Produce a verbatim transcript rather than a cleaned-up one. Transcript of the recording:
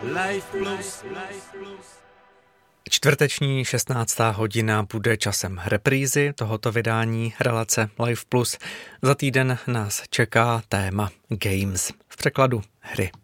Life Plus. Čtvrteční šestnáctá hodina bude časem reprízy tohoto vydání relace Life Plus. Za týden nás čeká téma Games, v překladu hry.